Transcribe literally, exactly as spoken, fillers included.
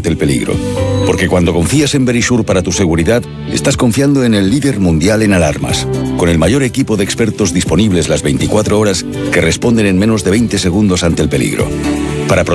ante el peligro. Porque cuando confías en Verisure para tu seguridad, estás confiando en el líder mundial en alarmas, con el mayor equipo de expertos disponibles las veinticuatro horas que responden en menos de veinte segundos ante el peligro. Para